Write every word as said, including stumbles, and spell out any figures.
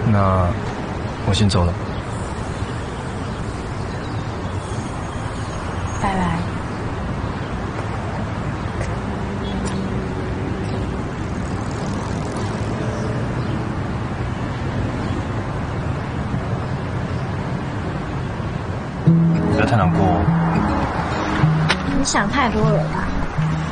那我先走了。 拜拜。 不要太难过哦。 你想太多了吧？